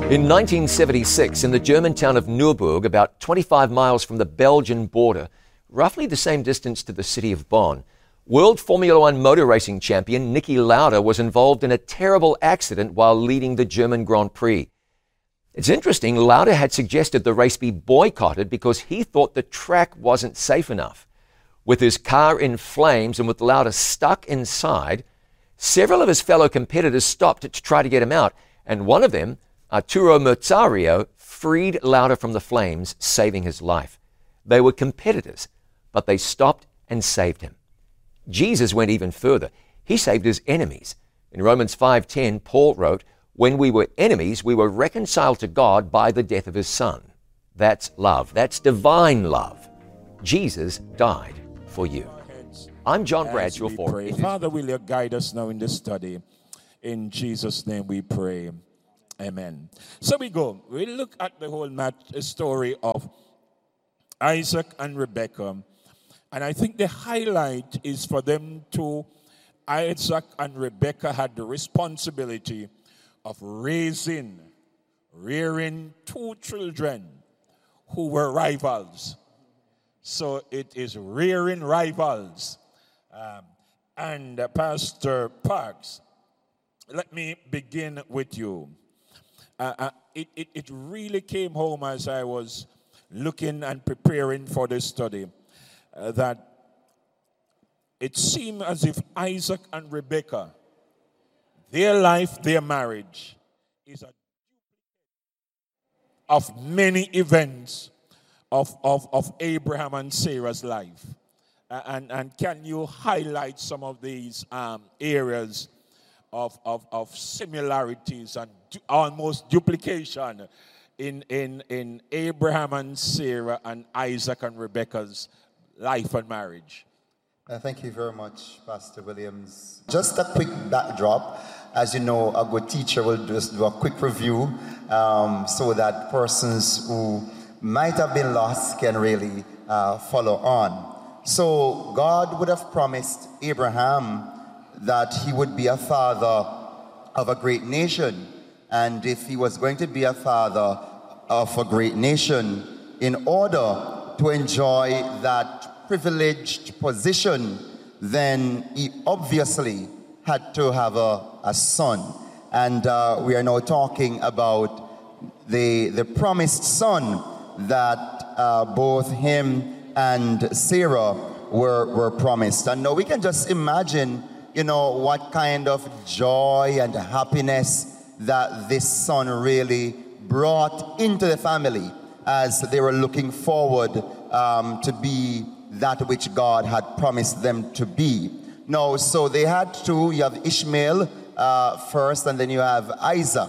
In 1976, in the German town of Nuremberg, about 25 miles from the Belgian border, roughly the same distance to the city of Bonn, World Formula One motor racing champion Niki Lauda was involved in a terrible accident while leading the German Grand Prix. It's interesting, Lauda had suggested the race be boycotted because he thought the track wasn't safe enough. With his car in flames and with Lauda stuck inside, several of his fellow competitors stopped to try to get him out, and one of them, Arturo Merzario, freed Lauda from the flames, saving his life. They were competitors, but they stopped and saved him. Jesus went even further. He saved his enemies. In Romans 5:10, Paul wrote, "When we were enemies, we were reconciled to God by the death of his Son." That's love. That's divine love. Jesus died for you. I'm John Bradshaw for Father, will you guide us now in this study? In Jesus' name we pray. Amen. So we go. We look at the whole story of Isaac and Rebekah. And I think the highlight is for them to, Isaac and Rebekah had the responsibility of rearing two children who were rivals. So it is rearing rivals. Pastor Parks, let me begin with you. It really came home as I was looking and preparing for this study that it seemed as if Isaac and Rebekah, their life, their marriage, is a of many events of Abraham and Sarah's life. And can you highlight some of these areas of similarities and almost duplication in Abraham and Sarah and Isaac and Rebekah's life and marriage? Thank you very much, Pastor Williams. Just a quick backdrop. As you know, a good teacher will just do a quick review so that persons who might have been lost can really follow on. So God would have promised Abraham that he would be a father of a great nation. And if he was going to be a father of a great nation, in order to enjoy that privileged position, then he obviously had to have a son. And we are now talking about the promised son that both him and Sarah were promised. And now we can just imagine, what kind of joy and happiness that this son really brought into the family as they were looking forward to be that which God had promised them to be. Now, so they had two. You have Ishmael first, and then you have Isaac.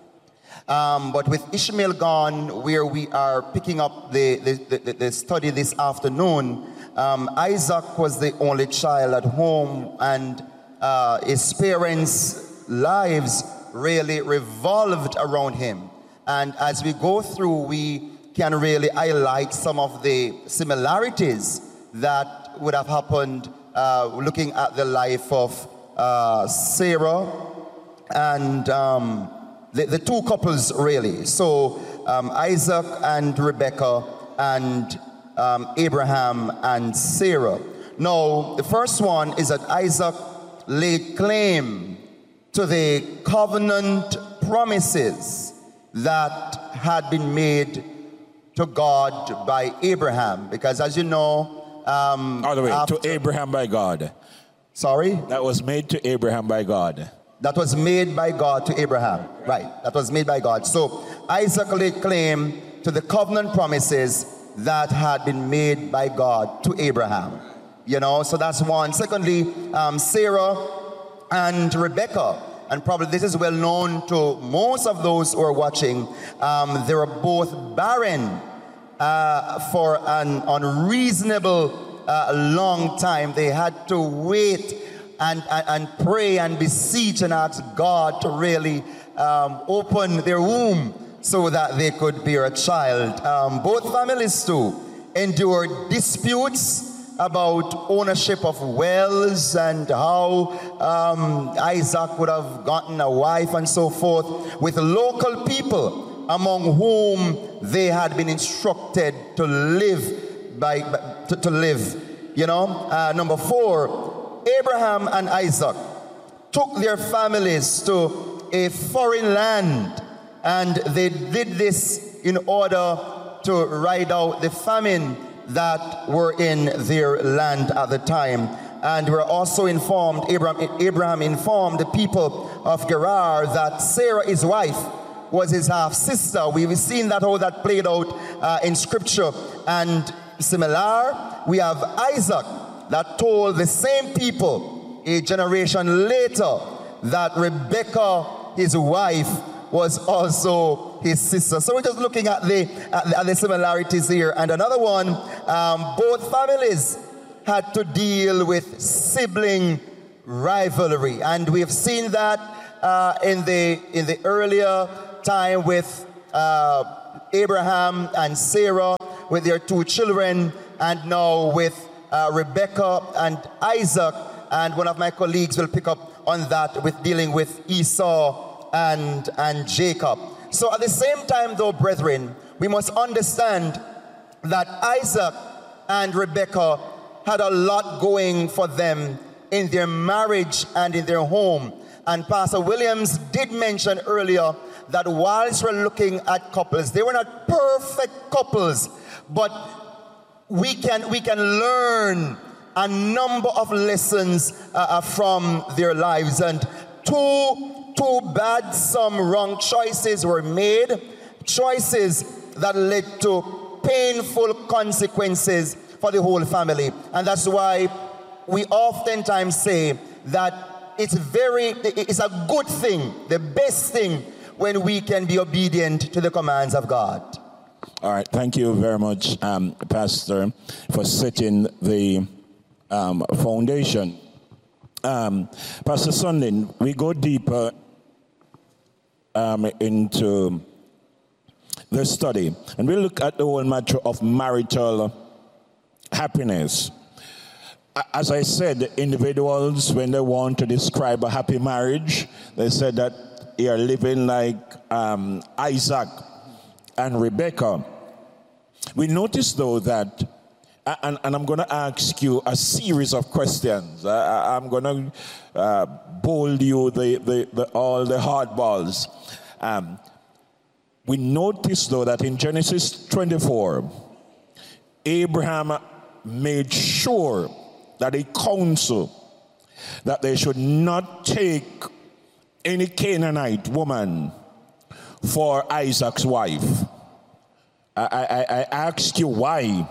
But with Ishmael gone, where we are picking up the study this afternoon, Isaac was the only child at home, and his parents' lives really revolved around him. And as we go through, we can really highlight some of the similarities that would have happened looking at the life of Sarah and the two couples, really. So Isaac and Rebekah and Abraham and Sarah. Now, the first one is that Isaac laid claim to the covenant promises that had been made to God by Abraham. Because as you know, all the way to Abraham by God. Sorry? That was made to Abraham by God. That was made by God to Abraham. Right. That was made by God. So Isaac laid claim to the covenant promises that had been made by God to Abraham. So that's one. Secondly, Sarah and Rebekah. And probably this is well known to most of those who are watching. They were both barren for an unreasonable long time. They had to wait and pray and beseech and ask God to really open their womb so that they could bear a child. Both families too endured disputes about ownership of wells and how Isaac would have gotten a wife and so forth with local people among whom they had been instructed to live to live. You know, number 4, Abraham and Isaac took their families to a foreign land, and they did this in order to ride out the famine that were in their land at the time. And we're also informed, Abraham informed the people of Gerar that Sarah, his wife, was his half-sister. We've seen that how that played out in scripture. And similar, we have Isaac that told the same people a generation later that Rebekah, his wife, was also his sister. So we're just looking at the similarities here. And another one, both families had to deal with sibling rivalry, and we have seen that in the earlier time with Abraham and Sarah with their 2 children, and now with Rebekah and Isaac. And one of my colleagues will pick up on that with dealing with Esau and Jacob. So at the same time, though, brethren, we must understand that Isaac and Rebekah had a lot going for them in their marriage and in their home. And Pastor Williams did mention earlier that whilst we're looking at couples, they were not perfect couples, but we can learn a number of lessons from their lives. And too bad some wrong choices were made, choices that led to painful consequences for the whole family. And that's why we oftentimes say that it's a good thing, the best thing, when we can be obedient to the commands of God. All right, thank you very much, Pastor, for setting the foundation. Pastor Sundin, we go deeper into the study, and we look at the whole matter of marital happiness. As I said, individuals, when they want to describe a happy marriage, they said that you are living like Isaac and Rebekah. We notice, though, that, and I'm going to ask you a series of questions. I'm going to bold you all the hardballs. We notice, though, that in Genesis 24, Abraham made sure that a counsel that they should not take any Canaanite woman for Isaac's wife. I asked you why.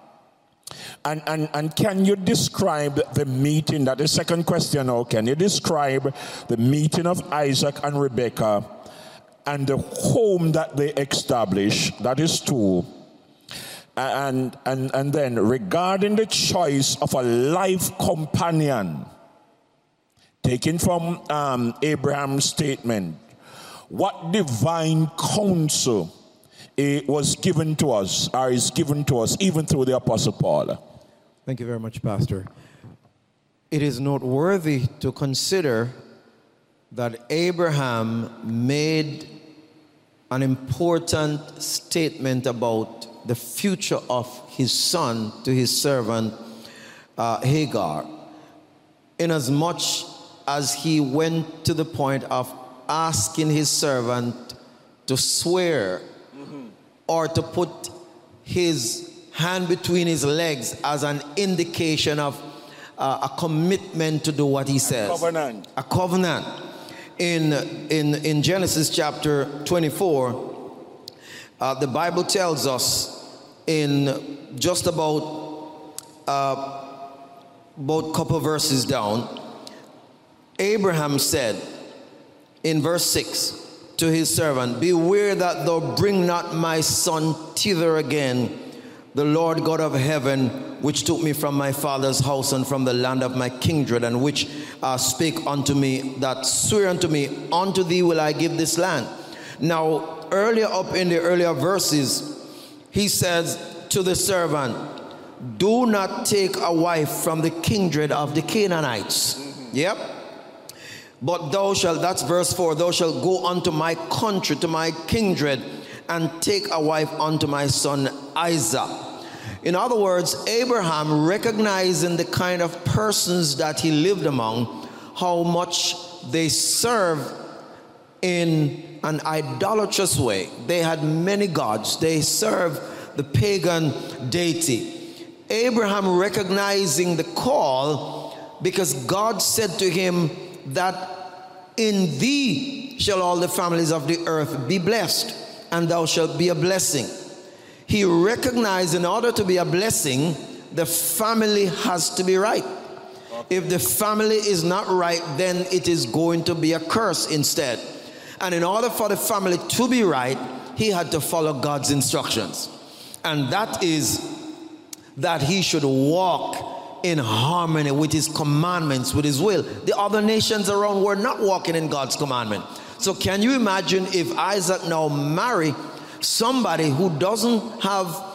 And can you describe the meeting, that the second question now, can you describe the meeting of Isaac and Rebekah and the home that they established? That is 2. And then regarding the choice of a life companion, taken from Abraham's statement, what divine counsel was given to us, or is given to us, even through the Apostle Paul? Thank you very much, Pastor. It is noteworthy to consider that Abraham made an important statement about the future of his son to his servant Hagar, inasmuch as he went to the point of asking his servant to swear or to put his hand between his legs as an indication of a commitment to do what he says. A covenant. In Genesis chapter 24, the Bible tells us in just about couple verses down, Abraham said in verse 6 to his servant, "Beware that thou bring not my son thither again. The Lord God of heaven, which took me from my father's house and from the land of my kindred, and which spake unto me, that swear unto me, unto thee will I give this land." Now, earlier up in the earlier verses, he says to the servant do not take a wife from the kindred of the Canaanites. Yep. But thou shalt, that's verse 4, thou shalt go unto my country, to my kindred, and take a wife unto my son Isaac. In other words, Abraham, recognizing the kind of persons that he lived among, how much they serve in an idolatrous way. They had many gods. They served the pagan deity. Abraham recognizing the call, because God said to him that in thee shall all the families of the earth be blessed, and thou shalt be a blessing. He recognized in order to be a blessing, the family has to be right. If the family is not right, then it is going to be a curse instead. And in order for the family to be right, he had to follow God's instructions. And that is that he should walk in harmony with his commandments, with his will. The other nations around were not walking in God's commandment. So can you imagine if Isaac now marry somebody who doesn't have